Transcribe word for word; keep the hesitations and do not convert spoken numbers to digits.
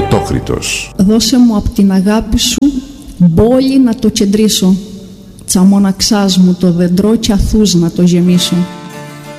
Πρωτόκριτος. Δώσε μου απ' την αγάπη σου μπόλι να το κεντρήσω, τσα μοναξάς μου το δεντρό κι αθούς να το γεμίσω.